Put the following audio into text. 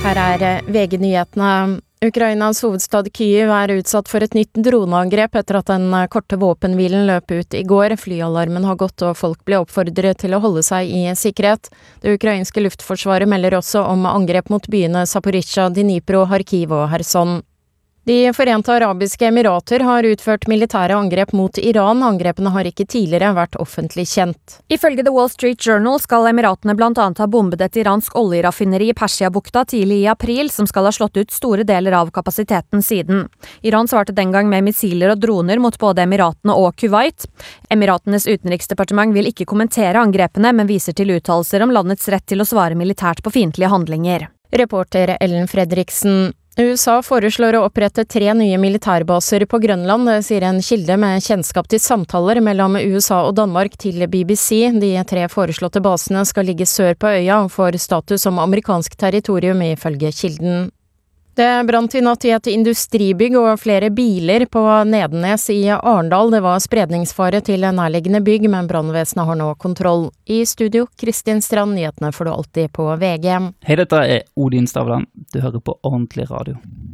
Her VG-nyhetene. Ukrainas hovedstad Kyiv utsatt for et nytt droneangrep etter at den korte våpenhvilen løp ut I går. Flyalarmen har gått og folk ble oppfordret til å holde seg I sikkerhet. Det ukrainske luftforsvaret melder også om angrep mot byene Zaporizjzja, Dnipro, Kharkiv og Kherson. De Forente Arabiske Emirater har utført militære angrep mot Iran. Angrepene har ikke tidligere vært offentlig kjent. Ifølge The Wall Street Journal skal Emiratene blant annet ha bombet et iransk oljeraffineri I Persiabukta tidlig I april, som skal ha slått ut store deler av kapasiteten siden. Iran svarte den gang med missiler og droner mot både Emiratene og Kuwait. Emiratenes utenriksdepartement vil ikke kommentere angrepene, men viser til uttalelser om landets rett til å svare militært på fiendtlige handlinger. Reporter Ellen Fredriksen. USA foreslår å opprette 3 nye militærbaser på Grønland, sier en kilde med kjennskap til samtaler mellom USA og Danmark til BBC. De 3 foreslåtte basene skal ligge sør på øya og får status som amerikansk territorium ifølge kilden. Det brant I natt I et industribygg og flere biler på Nedenes I Arendal. Det var spredningsfare til nærliggende bygg, men brannvesenet har nå kontroll. I studio, Kristin Strand, nyhetene får du alltid på VG. Hei, dette Odin Stavland. Du hører på Ordentlig Radio.